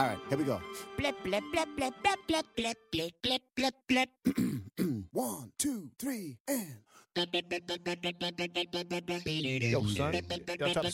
All right, here we go. Blip, blip, blip, blip, blip, blip, blip, blip, blip, blip, blip. 1, 2, 3, and. Yo, son, gotta try to